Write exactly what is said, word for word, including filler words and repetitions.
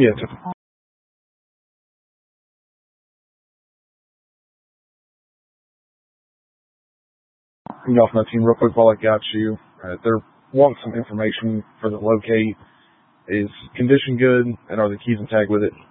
Yeah, just you off my team real quick while I got you. Uh, they're wanting some information for the locate. Is condition good, and are the keys intact with it?